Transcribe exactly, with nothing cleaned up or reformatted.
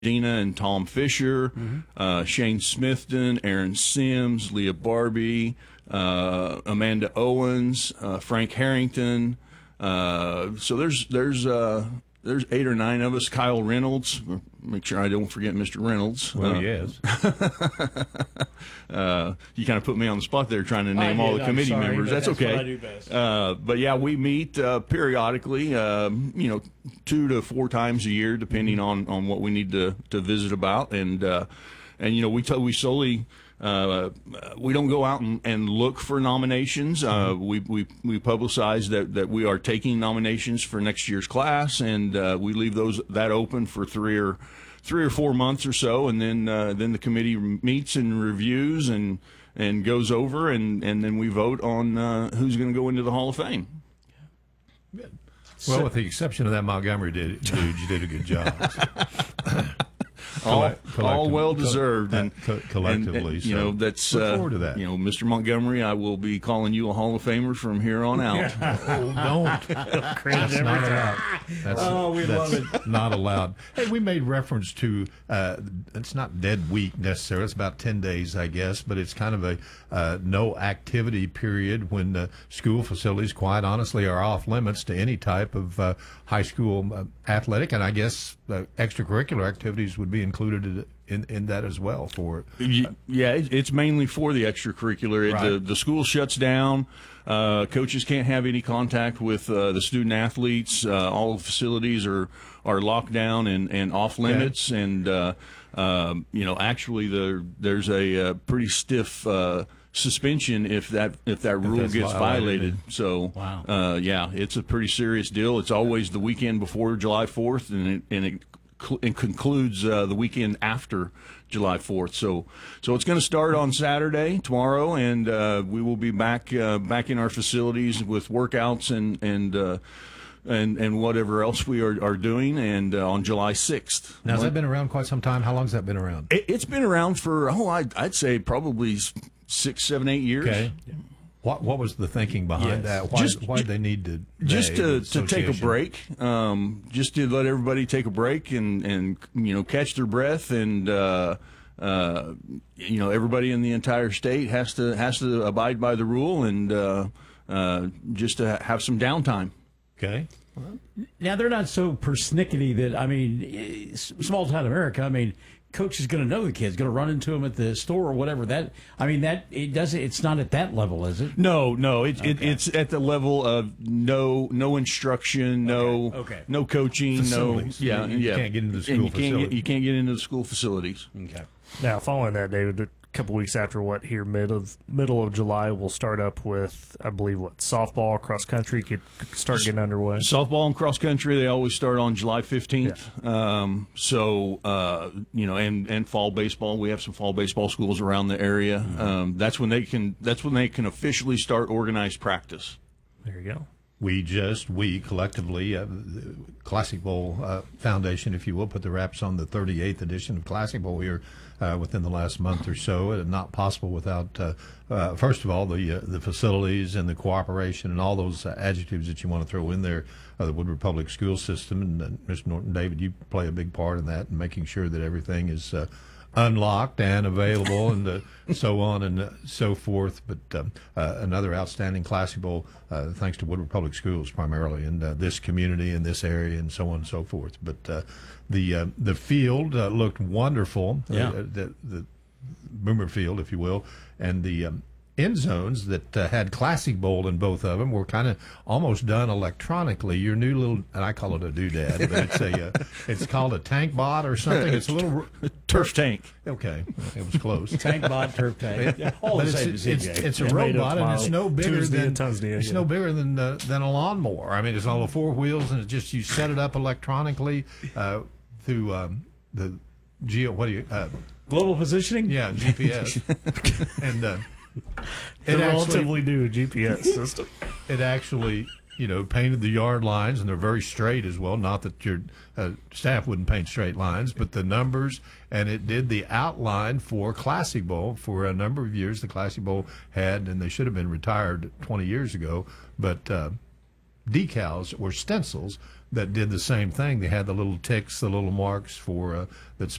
Dina and Tom Fisher, mm-hmm. uh, Shane Smithton, Aaron Sims, Leah Barbie, uh, Amanda Owens, uh, Frank Harrington. Uh, so there's there's uh, there's eight or nine of us. Kyle Reynolds. Make sure I don't forget Mister Reynolds. Well, uh, yes. uh, you kind of put me on the spot there trying to name I all did, the committee sorry, members. that's That's okay. what I do best. Uh, but yeah, we meet uh, periodically, um, you know, two to four times a year, depending on, on what we need to, to visit about. And, uh, and you know, we, t- we solely... Uh, we don't go out and, and look for nominations. Uh, we, we we publicize that, that we are taking nominations for next year's class, and uh, we leave those that open for three or three or four months or so, and then uh, then the committee meets and reviews and and goes over, and, and then we vote on uh, who's going to go into the Hall of Fame. Good. Well, with the exception of that Montgomery dude, you did a good job. all, all well deserved, and co- collectively. And, you so know, that's look uh, forward to that. You know, Mister Montgomery, I will be calling you a Hall of Famer from here on out. Oh, don't. That's not allowed. That's, Oh, we that's love it. Not allowed. Hey, we made reference to uh, it's not Dead Week necessarily. It's about ten days, I guess, but it's kind of a uh, no activity period when uh, school facilities, quite honestly, are off limits to any type of uh, high school uh, athletic, and I guess uh, extracurricular activities would be included in, in that as well. For uh, yeah, it's mainly for the extracurricular. Right. The the school shuts down. Uh, coaches can't have any contact with uh, the student athletes. Uh, all the facilities are are locked down and, and off limits. Okay. And uh, um, you know, actually, the there's a, a pretty stiff uh, suspension if that if that rule if gets violated. So, wow. uh, yeah, it's a pretty serious deal. It's always the weekend before July fourth, and it, and it, cl- it concludes uh, the weekend after July fourth. So, so it's going to start on Saturday, tomorrow, and uh, we will be back uh, back in our facilities with workouts and and. Uh, And, and whatever else we are, are doing, and uh, on July sixth. Now, has that been around quite some time? How long has that been around? It, it's been around for, oh, I'd, I'd say probably six, seven, eight years. Okay. What what was the thinking behind Yes. that? Why, Just- why did they need to? Just they, to, the to take a association? break, um, just to let everybody take a break and, and you know, catch their breath, and uh, uh, you know, everybody in the entire state has to has to abide by the rule, and uh, uh, just to ha- have some downtime. Okay. Now, they're not so persnickety that, I mean, small town America, I mean, coach is going to know the kids, going to run into them at the store or whatever. That, I mean, that it doesn't, it's not at that level, is it? No, no, it, Okay. it, it's at the level of no no instruction, no Okay, okay. no coaching, Facilities. no yeah, You- you yeah. can't get into the And school you can't get, facility. you can't get into the school facilities. Okay. Now, following that, David, a couple weeks after what here mid of middle of July, we'll start up with, I believe, what softball, cross country could start getting underway. Softball and cross country, they always start on July fifteenth. Um, so, uh, you know, and, and fall baseball, we have some fall baseball schools around the area. Mm-hmm. Um, that's when they can, that's when they can officially start organized practice. There you go. We just, we collectively, uh, the Classic Bowl uh, Foundation, if you will, put the wraps on the thirty-eighth edition of Classic Bowl here uh, within the last month or so. Uh, not possible without, uh, uh, first of all, the uh, the facilities and the cooperation and all those uh, adjectives that you want to throw in there of the Woodward Public School System. And uh, Mister Norton, David, you play a big part in that and making sure that everything is uh, unlocked and available and uh, so on and uh, so forth. But um, uh, another outstanding Classic Bowl, uh, thanks to Woodward Public Schools primarily, and uh, this community and this area and so on and so forth. But uh, the uh, the field uh, looked wonderful, Yeah. uh, the, the Boomer Field, if you will, and the um, end zones that uh, had Classic Bowl in both of them were kind of almost done electronically. Your new little, and I call it a doodad, but it's a uh, it's called a tank bot or something. It's a little Turf tank. okay. It was close. Tank bot, turf tank. All But the it's, same it's, to it's, C J. it's a Yeah, made robot, up and it's tomorrow. no bigger Tuesday than and Tuesday, it's yeah. no bigger than uh, than a lawnmower. I mean, it's all the four wheels, and it's just you set it up electronically uh, through um, the geo. What do you? Uh, Global positioning? yeah, G P S, and uh, The it actually relatively new G P S system. it actually you know painted the yard lines, and they're very straight as well. Not that your uh, staff wouldn't paint straight lines, but the numbers, and it did the outline for Classic Bowl for a number of years. The Classic Bowl had, and they should have been retired twenty years ago, but uh, decals or stencils that did the same thing. They had the little ticks, the little marks for uh, that